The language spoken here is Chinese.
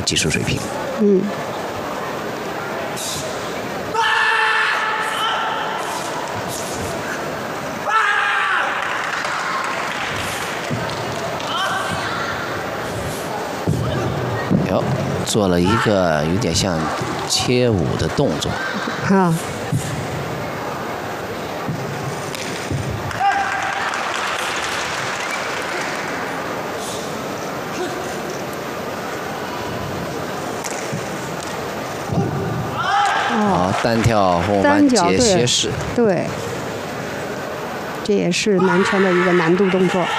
技术水平。做了一个有点像切舞的动作。单跳后弯截斜式。 对，这也是南拳的一个难度动作。